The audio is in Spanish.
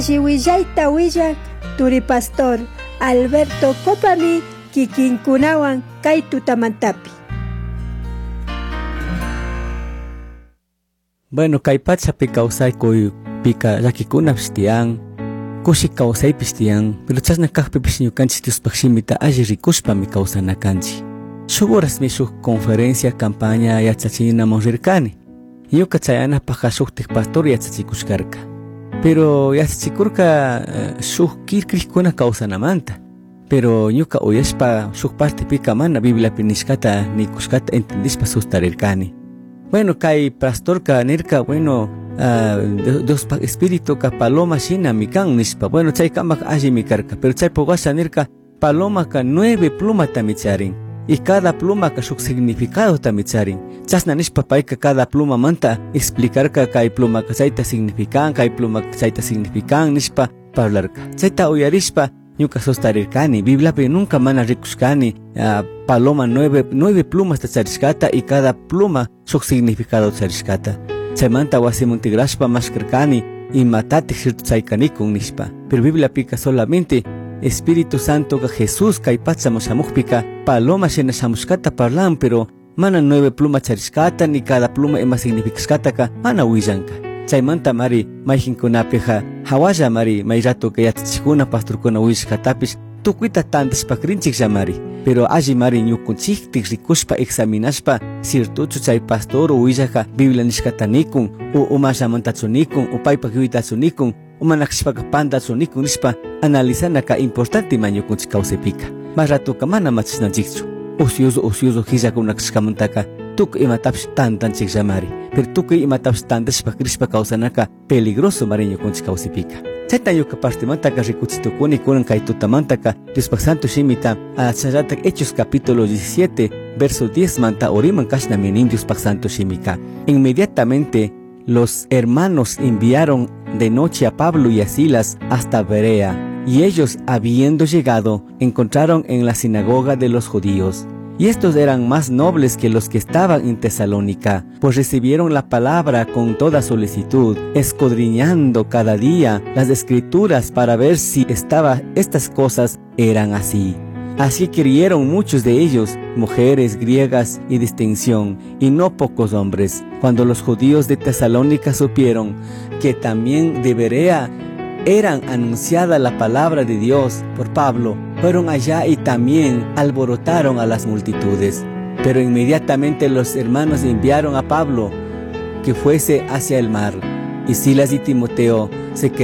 Chiwillaita willak Turi Pastor Alberto Copami kikinkunawan kay tutamantapi. Bueno, kay pachapi kawsay koy pika yakikuna pistian, kushi kawsay pistian, pero chasna kakpi pisñukanchis Diospakshimita alli rikushpa mi kawsanakanchis. Shuguras mi shuk conferencia campaña yachachina monrirkani. Yuka chayana paja shuktik pastor yachachikushkarka. Pero yachachikurka shuk kirkrikuna kawsanamanta. Pero yuka uyashpa shuk parte pika mana Biblia pinishkata ni kushkata entendishpa sustarirkani. Bueno, kay pastorka nirka, bueno, Dios espíritu ka paloma shina mikan nishpa. Bueno, chay kamak alli mikarka, pero chay pogasa nirka paloma ka 9 pluma tamicharin. Y cada pluma ka shuk significado tamicharin. Chasna nishpa paika cada pluma manta explicar ka kay pluma ka chayta significan, kay pluma ka chayta significan nishpa parlarka. Chayta uyarishpa ñuka sustarirkani, Biblia pe nunca mana rikushkani paloma 9 plumas tacharishkata y cada pluma shuk significado tacharishkata. Chaymanta wasimuntigrashpa mashkarkani y matati shirtu chaykanikun nishpa. Pero Biblia pika solamente Espíritu Santo ka Jesús kay patsamushamukpika paloma shena shamushkata parlan, pero mana 9 pluma charishkata ni cada pluma ema significashkata ka mana willanka. Chaymanta mari mayjinkunapiqa hawalla mari may rato ka yachachikuna pastorkuna willashkatapish tukuita tantashpakrinchiklla mari. Pero alli mari ñukunchiktik rikushpa examinashpa ciertuchu chay pastor willaka Biblia nishkatanikun u umashamantachunikun u paypak yuitachunikun u manakashpaka pantachunikun nishpa analizana ka importante ñukunchik kawsaypika. Mas rato ka mana machisnanchikchu. Usyuzo hillakunakashkamantaka tukuy imatapish tantanchiklla mari. Pero tukuy imatapish tantashpa krishpa kawsanaka peligroso mari ñukunchik kawsaypika. Chayta yuka partimantaka rikuchitukuni kunan kay tutamantaka Diospak Santo Shimita chayratak Hechos capítulo 17 verso 10 manta oriman kashna minim Diospak Santo Shimika. Inmediatamente los hermanos enviaron de noche a Pablo y a Silas hasta Berea, y ellos, habiendo llegado, encontraron en la sinagoga de los judíos. Y estos eran más nobles que los que estaban en Tesalónica, pues recibieron la palabra con toda solicitud, escudriñando cada día las escrituras para ver si estas cosas eran así. Así creyeron muchos de ellos, mujeres griegas y distinción, y no pocos hombres. Cuando los judíos de Tesalónica supieron que también de Berea eran anunciada la palabra de Dios por Pablo, fueron allá y también alborotaron a las multitudes. Pero inmediatamente los hermanos enviaron a Pablo que fuese hacia el mar, y Silas y Timoteo se quedaron